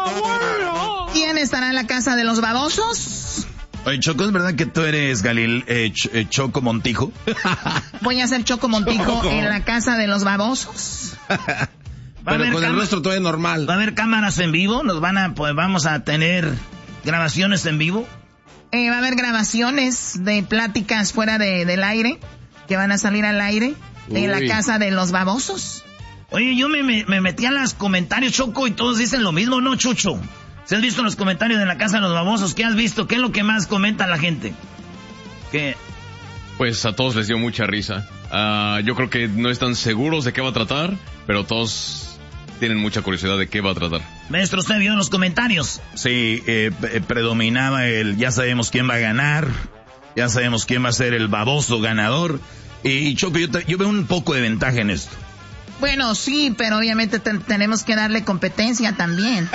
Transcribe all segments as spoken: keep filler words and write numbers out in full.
¿Quién estará en la casa de los babosos? Oye, Choco, ¿es verdad que tú eres Galil, eh, Ch eh, Choco Montijo? Voy a ser Choco Montijo en la casa de los babosos. Pero con el rostro todavía normal. ¿Va a haber cámaras en vivo? ¿Nos van a, pues vamos a tener grabaciones en vivo? Eh, va a haber grabaciones de pláticas fuera de, del aire, que van a salir al aire, Uy. en la casa de los babosos. Oye, yo me, me, me metí a los comentarios, Choco, y todos dicen lo mismo, ¿no, Chucho? ¿Se has visto los comentarios de la casa de los babosos? ¿Qué has visto? ¿Qué es lo que más comenta la gente? ¿Qué? Pues a todos les dio mucha risa. Uh, yo creo que no están seguros de qué va a tratar, pero todos tienen mucha curiosidad de qué va a tratar. Maestro, ¿usted vio en los comentarios? Sí, eh, predominaba el ya sabemos quién va a ganar, ya sabemos quién va a ser el baboso ganador. Y Choco, yo, te, yo veo un poco de ventaja en esto. Bueno, sí, pero obviamente te, tenemos que darle competencia también.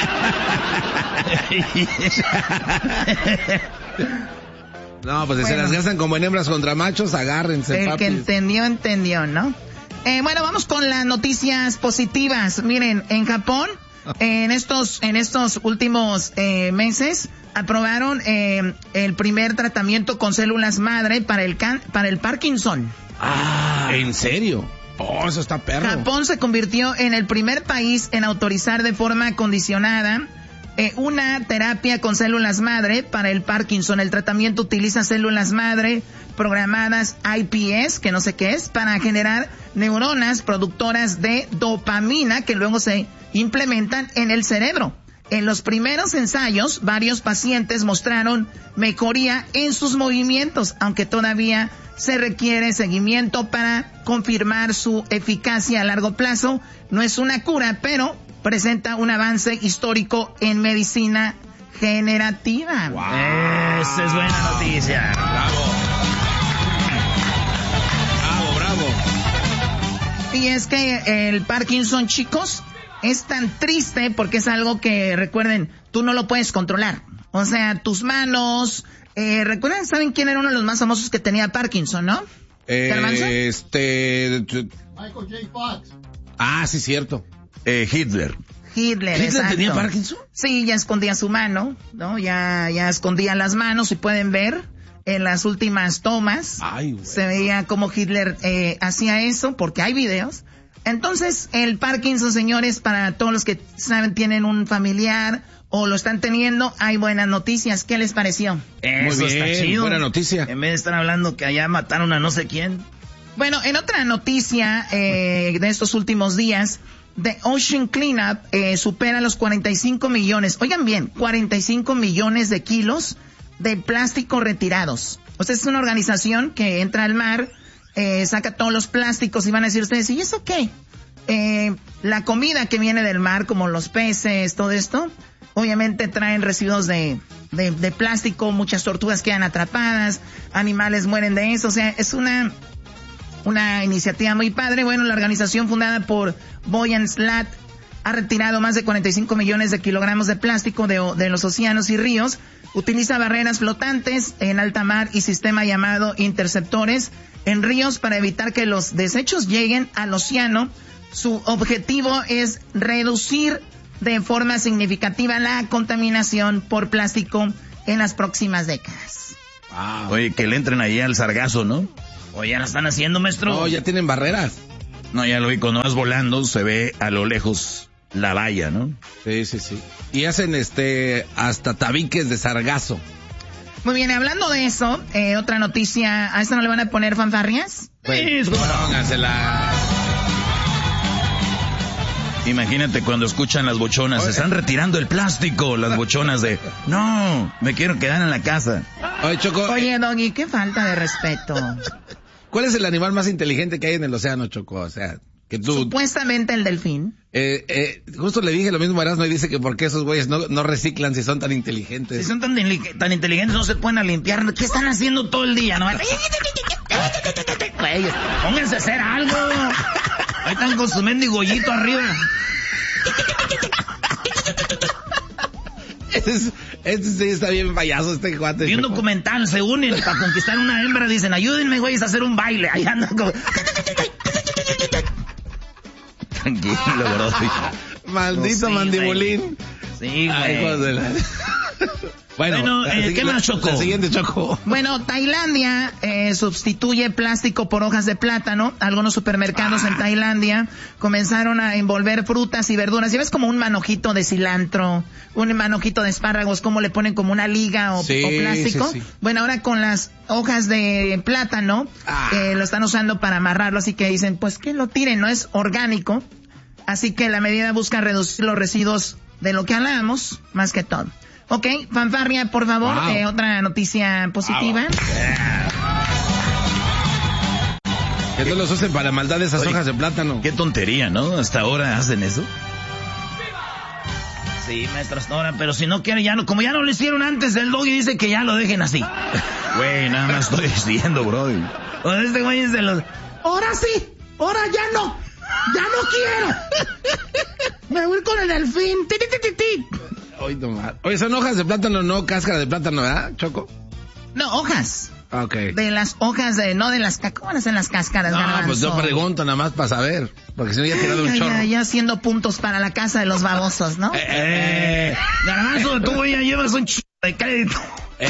No, pues si bueno, se las gastan como en hembras contra machos, agárrense, El papis. que entendió, entendió, ¿no? Eh, bueno, vamos con las noticias positivas. Miren, en Japón, eh, en estos en estos últimos eh, meses, aprobaron eh, el primer tratamiento con células madre para el can para el Parkinson. Ah, ¿en serio? Oh, eso está perro. Japón se convirtió en el primer país en autorizar de forma condicionada eh, una terapia con células madre para el Parkinson. El tratamiento utiliza células madre programadas I P S, que no sé qué es, para generar neuronas productoras de dopamina que luego se implementan en el cerebro. En los primeros ensayos, varios pacientes mostraron mejoría en sus movimientos, aunque todavía se requiere seguimiento para confirmar su eficacia a largo plazo. No es una cura, pero presenta un avance histórico en medicina generativa. Wow. Esa es buena noticia. Bravo. Bravo, bravo. Y es que el Parkinson, chicos, es tan triste porque es algo que, recuerden, tú no lo puedes controlar. O sea, tus manos... Eh, ¿Recuerdan? ¿Saben quién era uno de los más famosos que tenía Parkinson, no? Eh, este... Michael J. Fox. Ah, sí, cierto. Eh, Hitler. Hitler, ¿Hitler exacto. tenía Parkinson? Sí, ya escondía su mano, ¿no? Ya, ya escondía las manos, y pueden ver en las últimas tomas. Ay, se veía cómo Hitler eh, hacía eso, porque hay videos. Entonces, el Parkinson, señores, para todos los que saben, tienen un familiar o lo están teniendo, hay buenas noticias. ¿Qué les pareció? Eso Muy bien, está chido. Buena noticia. En vez de estar hablando que allá mataron a no sé quién. Bueno, en otra noticia eh, de estos últimos días, The Ocean Cleanup eh, supera los cuarenta y cinco millones. Oigan bien, cuarenta y cinco millones de kilos de plástico retirados. O sea, es una organización que entra al mar, eh, saca todos los plásticos, y van a decir ustedes, ¿y eso qué? Eh, la comida que viene del mar, como los peces, todo esto, obviamente traen residuos de, de, de plástico, muchas tortugas quedan atrapadas, animales mueren de eso. O sea, es una, una iniciativa muy padre. Bueno, la organización fundada por Boyan Slat ha retirado más de cuarenta y cinco millones de kilogramos de plástico de, de los océanos y ríos. Utiliza barreras flotantes en alta mar y sistema llamado interceptores en ríos para evitar que los desechos lleguen al océano. Su objetivo es reducir de forma significativa la contaminación por plástico en las próximas décadas. Wow. Oye, que le entren ahí al sargazo, ¿no? Oye, ya la están haciendo, maestro. No, ya tienen barreras. No, ya lo vi, cuando vas volando se ve a lo lejos la valla, ¿no? Sí, sí, sí. Y hacen este hasta tabiques de sargazo. Muy bien, hablando de eso, eh, otra noticia, ¿a esta no le van a poner fanfarrias? Pues, póngasela. Imagínate cuando escuchan las bochonas, se están retirando el plástico, las bochonas de, no, me quiero quedar en la casa. Oye, Choco. Oye, Doggy, qué falta de respeto. ¿Cuál es el animal más inteligente que hay en el océano, Choco? O sea, que tú... Supuestamente el delfín. Eh, eh, justo le dije lo mismo a Erasmo y dice que por qué esos güeyes no, no reciclan si son tan inteligentes. Si son tan, tan inteligentes no se pueden a limpiar. ¿Qué están haciendo todo el día? ¿No? Pónganse a hacer algo. Ahí están con su mendigo gollito arriba. Este, este sí está bien payaso, este cuate. Vi un documental, se unen para conquistar una hembra, dicen, ayúdenme, güey, a hacer un baile. Ahí andan como... Tranquilo, bro. Maldito no, sí, mandibulín. Sí, güey. Ay, hijos de la... Bueno, bueno eh, la, ¿qué más, Choco? La siguiente, Choco. Bueno, Tailandia eh, sustituye plástico por hojas de plátano. Algunos supermercados ah. en Tailandia comenzaron a envolver frutas y verduras. ¿Ya ves como un manojito de cilantro, un manojito de espárragos, como le ponen como una liga o, sí, o plástico? Sí, sí. Bueno, ahora con las hojas de plátano ah. eh, lo están usando para amarrarlo, así que dicen, pues que lo tiren, no es orgánico. Así que la medida busca reducir los residuos de lo que hablamos, más que todo. Ok, fanfarria, por favor, wow. eh, otra noticia positiva. Wow. Que no los usen para maldad esas Oye, hojas de plátano. Qué tontería, ¿no? Hasta ahora hacen eso. Sí, maestro, hasta ahora, pero si no quieren, ya no, como ya no lo hicieron antes, el Doggy dice que ya lo dejen así. Güey, nada más estoy diciendo, bro. Bueno, este güey es de los... Ahora sí, ahora ya no, ya no quiero. Me voy con el delfín. Ti, ti, ti, ti, ti. Oye, Oye, son hojas de plátano, no cáscara de plátano, ¿verdad, Choco? No, hojas. Okay. De las hojas, de no de las cáscaras, en las cáscaras. No, garbanzo. Pues yo pregunto nada más para saber, porque si no ya he tirado un ya, chorro. Ya, ya haciendo puntos para la casa de los babosos, ¿no? Eh, eh, garbanzo, tú ya llevas un ch... de crédito. Eh,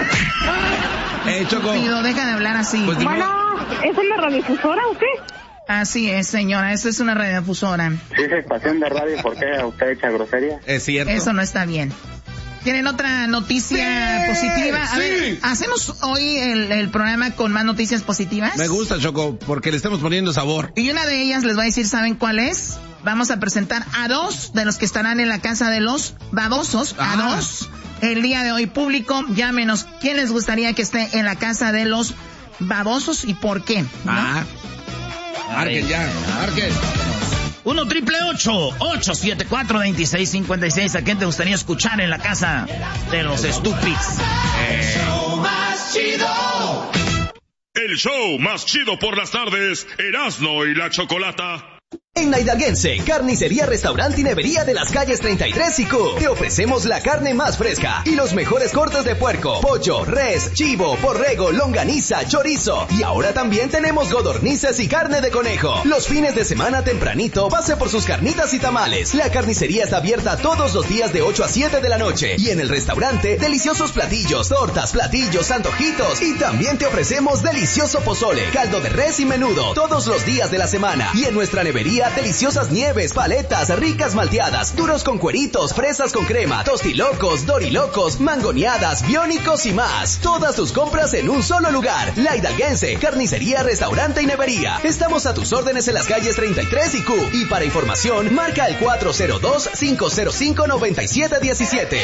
eh Choco. Pido, deja de hablar así. Pues, bueno, ¿es una radiodifusora o qué? Así es, señora, eso es una radiodifusora. Si es estación de radio, ¿por qué usted echa grosería? Es cierto. Eso no está bien. ¿Tienen otra noticia sí, positiva? A sí. ver, ¿hacemos hoy el, el programa con más noticias positivas? Me gusta, Choco, porque le estamos poniendo sabor. Y una de ellas les voy a decir, ¿saben cuál es? Vamos a presentar a dos de los que estarán en la casa de los babosos, ah. a dos. El día de hoy, público, llámenos. ¿Quién les gustaría que esté en la casa de los babosos y por qué? ¿No? Ah. Marquen ya, marquen. uno triple ocho, ocho siete cuatro, dos seis cinco seis. ¿A quién te gustaría escuchar en la casa de los estúpidos? El show más chido. El show más chido por las tardes, Erasmo y la Chocolata. En la Hidalguense, Carnicería, Restaurante y Nevería de las calles treinta y tres y Q. Te ofrecemos la carne más fresca y los mejores cortes de puerco, pollo, res, chivo, borrego, longaniza, chorizo. Y ahora también tenemos codornices y carne de conejo. Los fines de semana tempranito, pase por sus carnitas y tamales. La carnicería está abierta todos los días de ocho a siete de la noche. Y en el restaurante, deliciosos platillos, tortas, platillos, antojitos. Y también te ofrecemos delicioso pozole, caldo de res y menudo todos los días de la semana. Y en nuestra nevería, deliciosas nieves, paletas, ricas malteadas, duros con cueritos, fresas con crema, tostilocos, dorilocos, mangoneadas, biónicos y más. Todas tus compras en un solo lugar. La Hidalguense, Carnicería, Restaurante y Nevería. Estamos a tus órdenes en las calles treinta y tres y Q. Y para información, marca el cuatro cero dos, cinco cero cinco, nueve siete uno siete.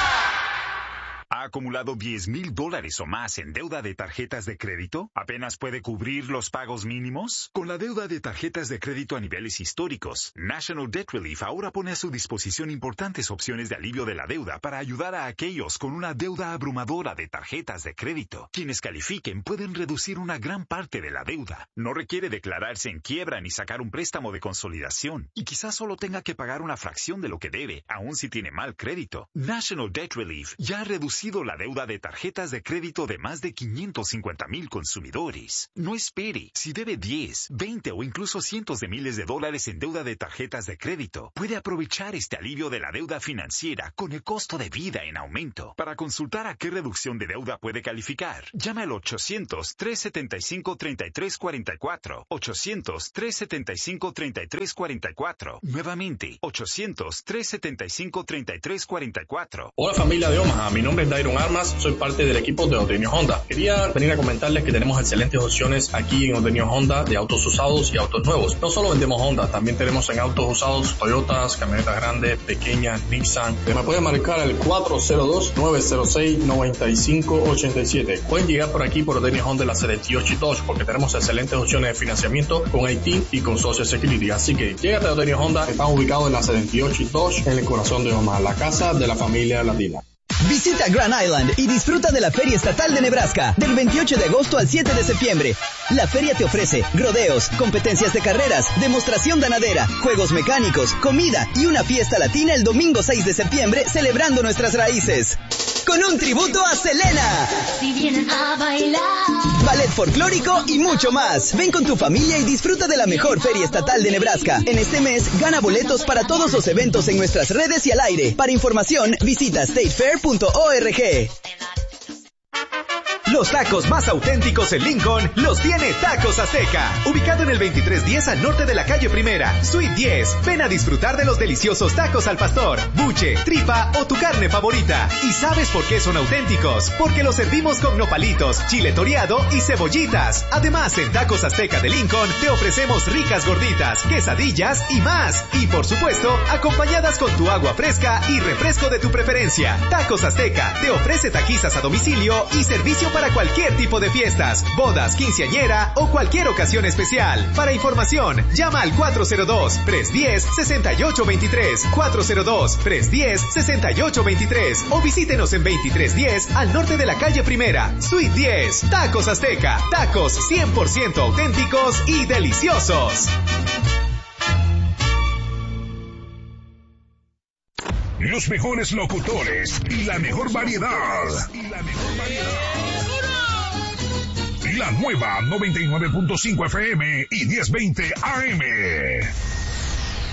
¿Ha acumulado diez mil dólares o más en deuda de tarjetas de crédito? ¿Apenas puede cubrir los pagos mínimos? Con la deuda de tarjetas de crédito a niveles históricos, National Debt Relief ahora pone a su disposición importantes opciones de alivio de la deuda para ayudar a aquellos con una deuda abrumadora de tarjetas de crédito. Quienes califiquen pueden reducir una gran parte de la deuda. No requiere declararse en quiebra ni sacar un préstamo de consolidación. Y quizás solo tenga que pagar una fracción de lo que debe, aun si tiene mal crédito. National Debt Relief ya ha reducido la deuda de tarjetas de crédito de más de quinientos cincuenta mil consumidores. No espere. Si debe diez, veinte o incluso cientos de miles de dólares en deuda de tarjetas de crédito, puede aprovechar este alivio de la deuda financiera con el costo de vida en aumento. Para consultar a qué reducción de deuda puede calificar, llame al ochocientos, tres setenta y cinco, treinta y tres cuarenta y cuatro. ochocientos, tres setenta y cinco, treinta y tres cuarenta y cuatro. Nuevamente, ochocientos, tres setenta y cinco, treinta y tres cuarenta y cuatro. Hola familia de Omaha, mi nombre es Dairon Armas, soy parte del equipo de Odenio Honda. Quería venir a comentarles que tenemos excelentes opciones aquí en Odenio Honda de autos usados y autos nuevos. No solo vendemos Honda, también tenemos en autos usados Toyotas, camionetas grandes, pequeñas, Nissan. Me pueden marcar al cuatro cero dos, nueve cero seis, nueve cinco ocho siete. Pueden llegar por aquí por Odenio Honda la setenta y ocho y Dodge porque tenemos excelentes opciones de financiamiento con I T y con Social Security. Así que llégate a Odenio Honda, están ubicados en la setenta y ocho y Dodge en el corazón de Omaha, la casa de la familia latina. Visita Grand Island y disfruta de la Feria Estatal de Nebraska del veintiocho de agosto al siete de septiembre. La feria te ofrece rodeos, competencias de carreras, demostración ganadera, juegos mecánicos, comida y una fiesta latina el domingo seis de septiembre celebrando nuestras raíces. con un tributo a Selena. Si vienen a bailar. Ballet folclórico y mucho más. Ven con tu familia y disfruta de la mejor feria estatal de Nebraska. En este mes, gana boletos para todos los eventos en nuestras redes y al aire. Para información, visita state fair punto org. Los tacos más auténticos en Lincoln los tiene Tacos Azteca. Ubicado en el veintitrés diez al norte de la calle Primera, Suite diez. Ven a disfrutar de los deliciosos tacos al pastor, buche, tripa o tu carne favorita. ¿Y sabes por qué son auténticos? Porque los servimos con nopalitos, chile toreado y cebollitas. Además, en Tacos Azteca de Lincoln te ofrecemos ricas gorditas, quesadillas y más. Y por supuesto, acompañadas con tu agua fresca y refresco de tu preferencia. Tacos Azteca te ofrece taquizas a domicilio y servicio para para cualquier tipo de fiestas, bodas, quinceañera o cualquier ocasión especial. Para información, llama al cuatro cero dos, tres uno cero, seis ocho dos tres, cuatro cero dos, tres uno cero, seis ocho dos tres o visítenos en veintitrés diez al norte de la calle Primera, Suite diez. Tacos Azteca, tacos cien por ciento auténticos y deliciosos. Los mejores locutores y la mejor variedad. Y la mejor variedad. La nueva noventa y nueve punto cinco F M y diez veinte A M.